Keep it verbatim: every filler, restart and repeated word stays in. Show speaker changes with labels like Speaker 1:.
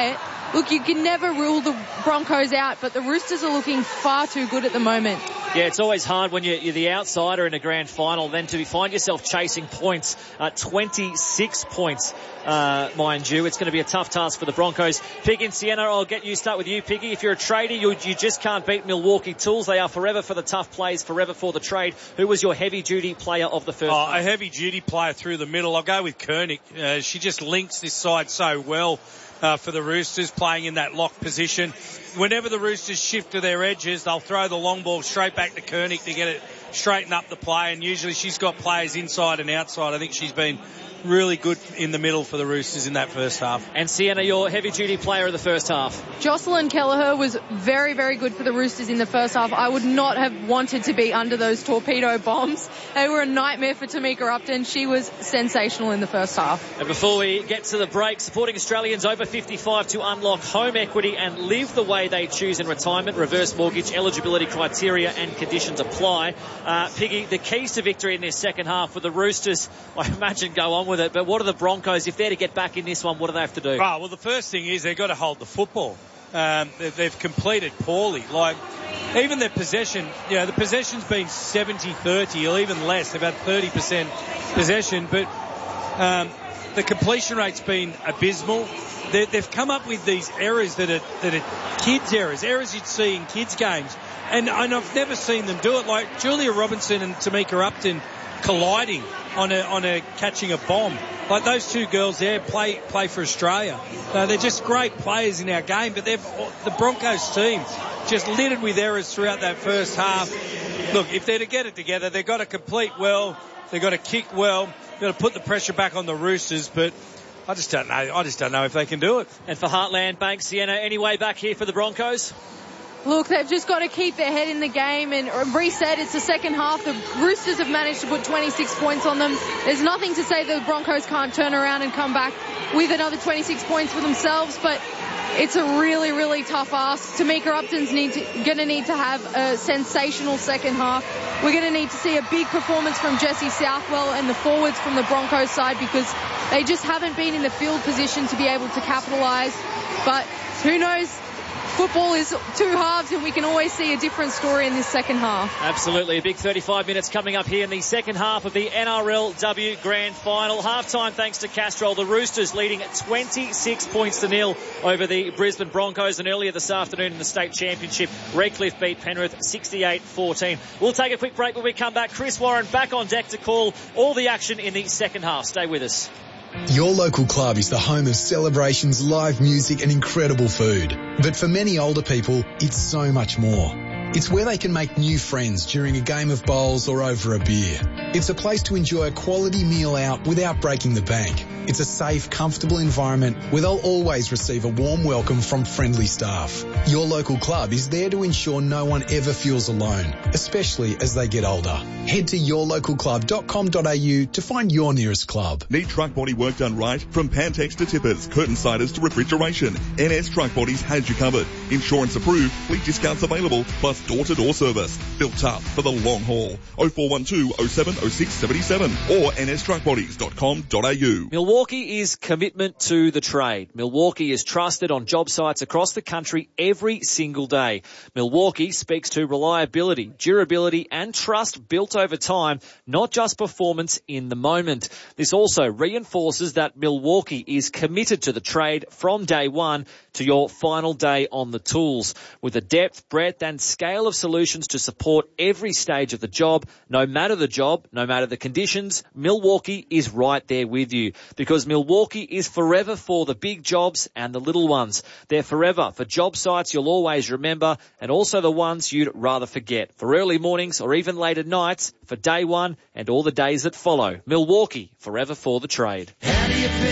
Speaker 1: quiet. Look, you can never rule the Broncos out, but the Roosters are looking far too good at the moment.
Speaker 2: Yeah, it's always hard when you're, you're the outsider in a grand final, then to find yourself chasing points, uh, twenty-six points, uh, mind you. It's going to be a tough task for the Broncos. Piggy and Sienna, I'll get you, start with you, Piggy. If you're a trader, you, you just can't beat Milwaukee Tools. They are forever for the tough plays, forever for the trade. Who was your heavy-duty player of the first
Speaker 3: Oh,
Speaker 2: half?
Speaker 3: A heavy-duty player through the middle. I'll go with Koenig. Uh, she just links this side so well. Uh, for the Roosters, playing in that lock position. Whenever the Roosters shift to their edges, they'll throw the long ball straight back to Koenig to get it straighten up the play, and usually she's got players inside and outside. I think she's been really good in the middle for the Roosters in that first half.
Speaker 2: And Sienna, your heavy-duty player of the first half?
Speaker 1: Jocelyn Kelleher was very, very good for the Roosters in the first half. I would not have wanted to be under those torpedo bombs. They were a nightmare for Tamika Upton. She was sensational in the first half.
Speaker 2: And before we get to the break, supporting Australians over fifty-five to unlock home equity and live the way they choose in retirement. Reverse mortgage eligibility criteria and conditions apply. Uh, Piggy, the keys to victory in this second half for the Roosters, I imagine, go on with it, but what are the Broncos? If they're to get back in this one, what do they have to do?
Speaker 3: Oh, well, the first thing is they've got to hold the football. Um, they've, they've completed poorly. Like, even their possession, you know, the possession's been seventy thirty or even less. They've had thirty percent possession, but um, the completion rate's been abysmal. They, they've come up with these errors that are, that are kids' errors, errors you'd see in kids' games. And, and I've never seen them do it. Like Julia Robinson and Tamika Upton colliding on a on a catching a bomb. Like those two girls there play play for Australia. Uh, they're just great players in our game, but they've the Broncos team just littered with errors throughout that first half. Look, if they're to get it together, they've got to complete well, they've got to kick well, they've got to put the pressure back on the Roosters, but I just don't know. I just don't know if they can do it.
Speaker 2: And for Heartland Bank, Sienna, any way back here for the Broncos?
Speaker 1: Look, they've just got to keep their head in the game and reset. It's the second half. The Roosters have managed to put twenty-six points on them. There's nothing to say that the Broncos can't turn around and come back with another twenty-six points for themselves, but it's a really, really tough ask. Tamika Upton's need to, going to need to have a sensational second half. We're going to need to see a big performance from Jessie Southwell and the forwards from the Broncos side because they just haven't been in the field position to be able to capitalise. But who knows? Football is two halves and we can always see a different story in this second half.
Speaker 2: Absolutely. A big thirty-five minutes coming up here in the second half of the N R L W Grand Final. Half-time thanks to Castrol. The Roosters leading at twenty-six points to nil over the Brisbane Broncos. And earlier this afternoon in the state championship, Redcliffe beat Penrith sixty-eight fourteen. We'll take a quick break when we come back. Chris Warren back on deck to call all the action in the second half. Stay with us.
Speaker 4: Your local club is the home of celebrations, live music and incredible food. But for many older people, it's so much more. It's where they can make new friends during a game of bowls or over a beer. It's a place to enjoy a quality meal out without breaking the bank. It's a safe, comfortable environment where they'll always receive a warm welcome from friendly staff. Your local club is there to ensure no one ever feels alone, especially as they get older. Head to your local club dot com dot a u to find your nearest club.
Speaker 5: Need truck body work done right? From Pantex to tippers, curtain siders to refrigeration, N S Truck Bodies has you covered. Insurance approved, fleet discounts available, plus door-to-door service. Built tough for the long haul. oh four one two oh seven oh six seven seven or n s truck bodies dot com dot a u.
Speaker 2: Milwaukee is commitment to the trade. Milwaukee is trusted on job sites across the country every single day. Milwaukee speaks to reliability, durability and trust built over time, not just performance in the moment. This also reinforces that Milwaukee is committed to the trade from day one to your final day on the tools. With a depth, breadth and scale of solutions to support every stage of the job, no matter the job, no matter the conditions, Milwaukee is right there with you. Because Milwaukee is forever for the big jobs and the little ones. They're forever for job sites you'll always remember and also the ones you'd rather forget. For early mornings or even later nights, for day one and all the days that follow. Milwaukee, forever for the trade.
Speaker 6: How do you feel?